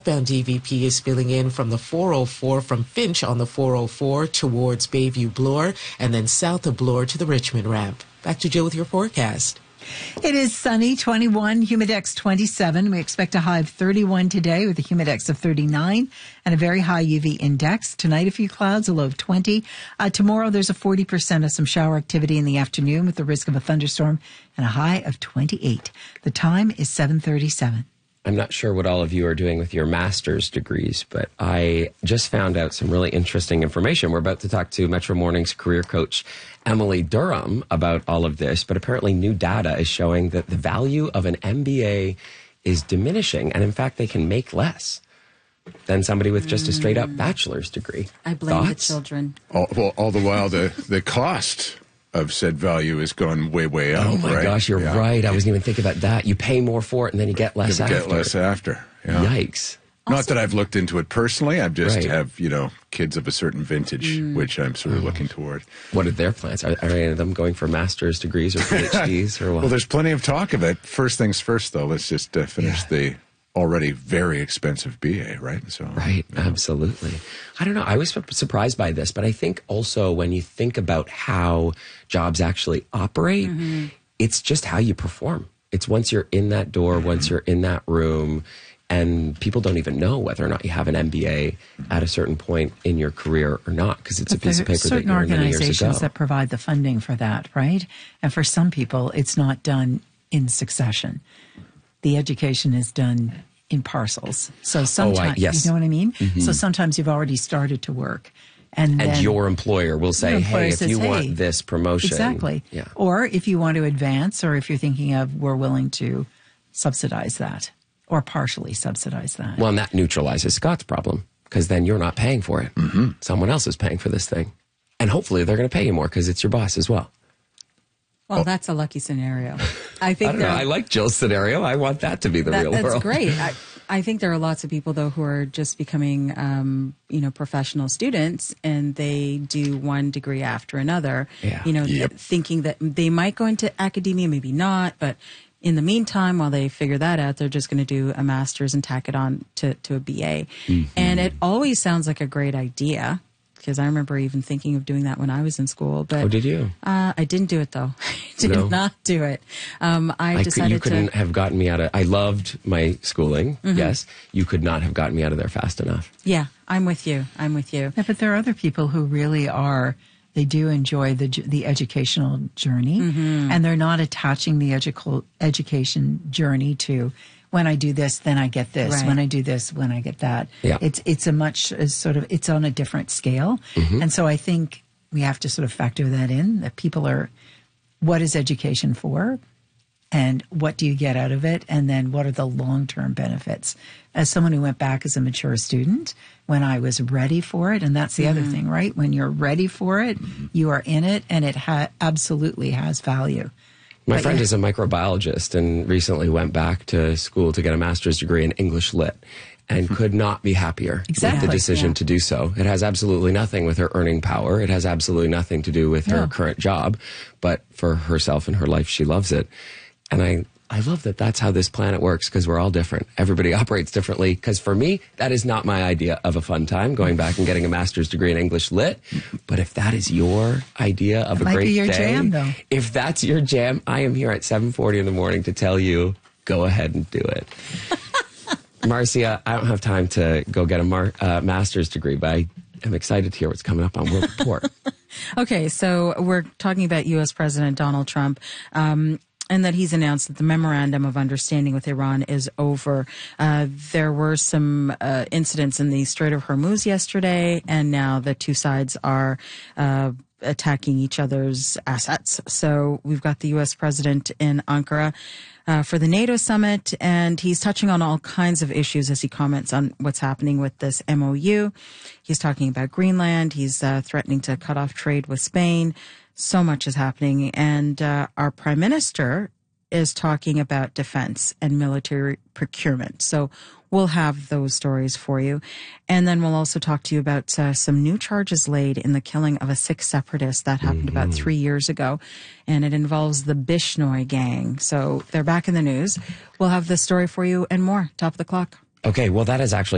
Southbound DVP is filling in from the 404 from Finch on the 404 towards Bayview Bloor, and then south of Bloor to the Richmond ramp. Back to Jill with your forecast. It is sunny, 21, humidex 27. We expect a high of 31 today with a humidex of 39 and a very high UV index. Tonight, a few clouds, a low of 20. Tomorrow, there's a 40% of some shower activity in the afternoon with the risk of a thunderstorm and a high of 28. The time is 7:37. I'm not sure what all of you are doing with your master's degrees, but I just found out some really interesting information. We're about to talk to Metro Morning's career coach, Emily Durham, about all of this, but apparently new data is showing that the value of an MBA is diminishing, and in fact, they can make less than somebody with just a straight-up bachelor's degree. I blame Thoughts? the children. All the while, the cost of said value is going way up. Oh my right? gosh, you're right. I wasn't even thinking about that. You pay more for it and then you get less after. Get less after. Yeah. Yikes. Not that I've looked into it personally. I just Right. have, kids of a certain vintage, which I'm sort of looking toward. What are their plans? Are any of them going for master's degrees or PhDs or what? Well, there's plenty of talk of it. First things first, though. Let's just finish the already very expensive BA, right? So, Right, absolutely. I don't know. I was surprised by this, but I think also when you think about how jobs actually operate, it's just how you perform. It's once you're in that door, once you're in that room, and people don't even know whether or not you have an MBA at a certain point in your career or not, because it's a piece of paper that you learned many years ago. Certain organizations that provide the funding for that, right? And for some people, it's not done in succession. The education is done in parcels. So sometimes, yes. you know what I mean? So sometimes you've already started to work. And then your employer will say, employer hey, if says, you "Hey." want this promotion. Exactly. Yeah. Or if you want to advance, or if you're thinking of, we're willing to subsidize that or partially subsidize that. Well, and that neutralizes Scott's problem, because then you're not paying for it. Someone else is paying for this thing. And hopefully they're going to pay you more because it's your boss as well. Well, that's a lucky scenario. I think I don't know. I like Jill's scenario. I want that to be the real that's world. great. I think there are lots of people, though, who are just becoming, professional students, and they do one degree after another, Yeah. thinking that they might go into academia, maybe not, but in the meantime, while they figure that out, they're just going to do a master's and tack it on to a BA. And it always sounds like a great idea, because I remember even thinking of doing that when I was in school. But Oh, did you? I didn't do it, though. I did not do it. I decided you couldn't have gotten me out of. I loved my schooling. Yes, you could not have gotten me out of there fast enough. Yeah, I'm with you. Yeah, but there are other people who really are. They do enjoy the educational journey, and they're not attaching the education journey to, when I do this, then I get this. Right. When I do this, when I get that. Yeah. It's a much it's on a different scale. And so I think we have to sort of factor that in, that people are, what is education for? And what do you get out of it? And then what are the long-term benefits? As someone who went back as a mature student, when I was ready for it, and that's the other thing, right? When you're ready for it, you are in it, and it absolutely has value. My friend is a microbiologist and recently went back to school to get a master's degree in English Lit and could not be happier with the decision to do so. It has absolutely nothing with her earning power. It has absolutely nothing to do with her current job, but for herself and her life, she loves it. And I love that that's how this planet works, because we're all different. Everybody operates differently. Because for me, that is not my idea of a fun time, going back and getting a master's degree in English Lit. But if that is your idea of a great day, might be your jam, though. If that's your jam, I am here at 7:40 in the morning to tell you, go ahead and do it. Marcia, I don't have time to go get a master's degree, but I am excited to hear what's coming up on World Report. Okay, so we're talking about U.S. President Donald Trump, and that he's announced that the memorandum of understanding with Iran is over. There were some incidents in the Strait of Hormuz yesterday, and now the two sides are attacking each other's assets. So we've got the U.S. president in Ankara for the NATO summit, and he's touching on all kinds of issues as he comments on what's happening with this MOU. He's talking about Greenland. He's threatening to cut off trade with Spain. So much is happening. And our prime minister is talking about defense and military procurement. So we'll have those stories for you. And then we'll also talk to you about some new charges laid in the killing of a Sikh separatist that happened about 3 years ago. And it involves the Bishnoi gang. So they're back in the news. We'll have this story for you and more. Top of the clock. Okay, well, that is actually